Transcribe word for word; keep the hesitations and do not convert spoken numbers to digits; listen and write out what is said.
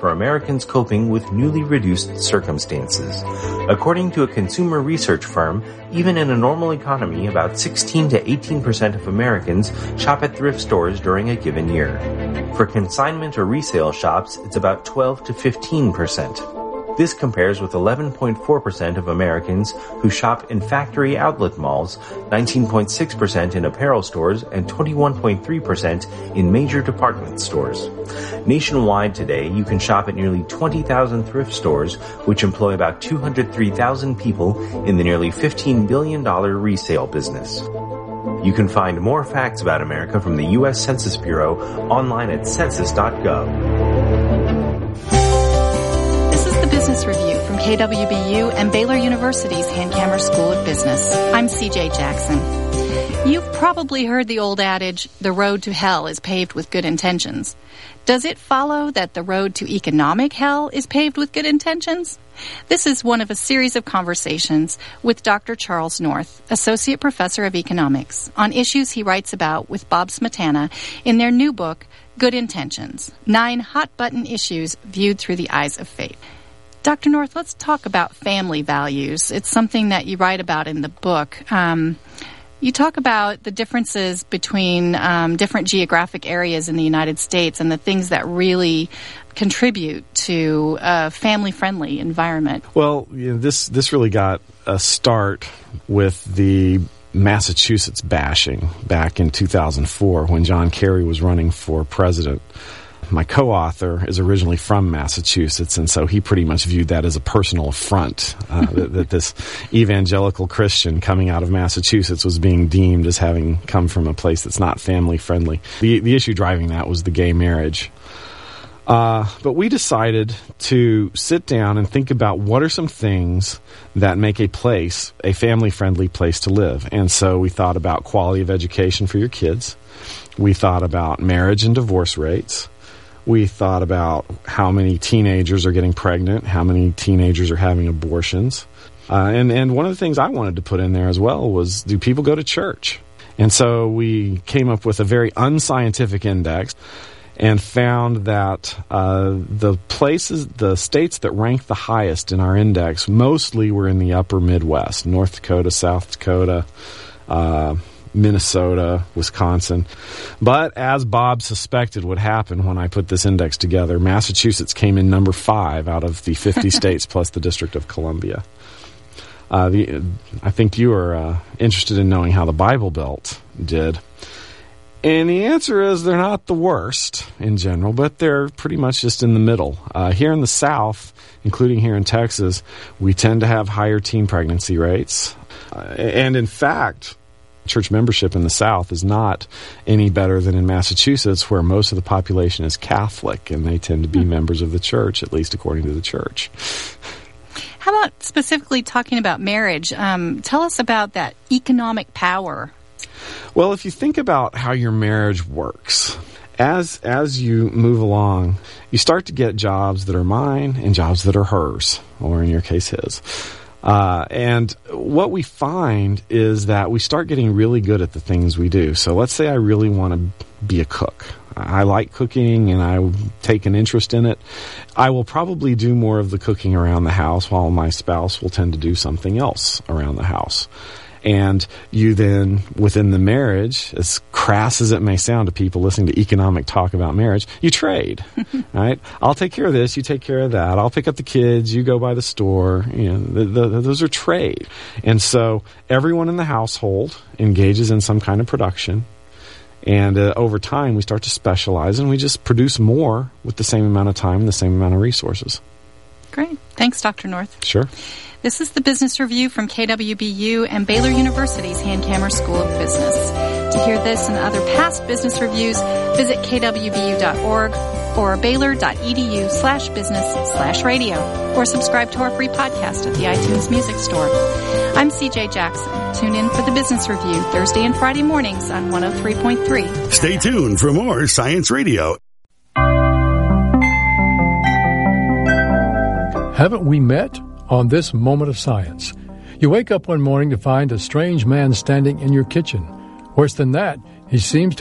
for Americans coping with newly reduced circumstances. According to a consumer research firm, even in a normal economy, about sixteen to eighteen percent of Americans shop at thrift stores during a given year. For consignment or resale shops, it's about twelve to fifteen percent. This compares with eleven point four percent of Americans who shop in factory outlet malls, nineteen point six percent in apparel stores, and twenty-one point three percent in major department stores. Nationwide today, you can shop at nearly twenty thousand thrift stores, which employ about two hundred three thousand people in the nearly fifteen billion dollars resale business. You can find more facts about America from the U S Census Bureau online at census dot gov. Business Review from K W B U and Baylor University's Hankamer School of Business. I'm C J Jackson. You've probably heard the old adage, the road to hell is paved with good intentions. Does it follow that the road to economic hell is paved with good intentions? This is one of a series of conversations with Doctor Charles North, Associate Professor of Economics, on issues he writes about with Bob Smetana in their new book, Good Intentions, Nine Hot-Button Issues Viewed Through the Eyes of Faith. Doctor North, let's talk about family values. It's something that you write about in the book. Um, you talk about the differences between um, different geographic areas in the United States and the things that really contribute to a family-friendly environment. Well, you know, this this really got a start with the Massachusetts bashing back in two thousand four when John Kerry was running for president. My co-author is originally from Massachusetts, and so he pretty much viewed that as a personal affront, uh, that, that this evangelical Christian coming out of Massachusetts was being deemed as having come from a place that's not family-friendly. The, the issue driving that was the gay marriage. Uh, but we decided to sit down and think about what are some things that make a place a family-friendly place to live. And so we thought about quality of education for your kids. We thought about marriage and divorce rates. We thought about how many teenagers are getting pregnant, how many teenagers are having abortions. Uh, and, and one of the things I wanted to put in there as well was, do people go to church? And so we came up with a very unscientific index and found that uh, the places, the states that ranked the highest in our index mostly were in the upper Midwest, North Dakota, South Dakota, uh Minnesota, Wisconsin. But as Bob suspected would happen when I put this index together, Massachusetts came in number five out of the fifty states plus the District of Columbia. Uh, the, I think you are uh, interested in knowing how the Bible Belt did. And the answer is they're not the worst in general, but they're pretty much just in the middle. Uh, here in the South, including here in Texas, we tend to have higher teen pregnancy rates. Uh, and in fact, church membership in the South is not any better than in Massachusetts, where most of the population is Catholic, and they tend to be mm-hmm. members of the church, at least according to the church. How about specifically talking about marriage? Um, tell us about that economic power. Well, if you think about how your marriage works, as as you move along, you start to get jobs that are mine and jobs that are hers, or in your case, his. Uh, and what we find is that we start getting really good at the things we do. So let's say I really want to be a cook. I like cooking and I take an interest in it. I will probably do more of the cooking around the house while my spouse will tend to do something else around the house. And you then, within the marriage, as crass as it may sound to people listening to economic talk about marriage, you trade, right? I'll take care of this, you take care of that. I'll pick up the kids, you go by the store. You know, the, the, those are trade. And so everyone in the household engages in some kind of production. And uh, over time, we start to specialize, and we just produce more with the same amount of time and the same amount of resources. Great. Thanks, Doctor North. Sure. This is the Business Review from K W B U and Baylor University's Hankamer School of Business. To hear this and other past business reviews, visit k w b u dot org or baylor dot e d u slash business slash radio, or subscribe to our free podcast at the iTunes Music Store. I'm C J Jackson. Tune in for the Business Review Thursday and Friday mornings on one oh three point three. Stay tuned for more Science Radio. Haven't we met? On this moment of science, you wake up one morning to find a strange man standing in your kitchen. Worse than that, he seems to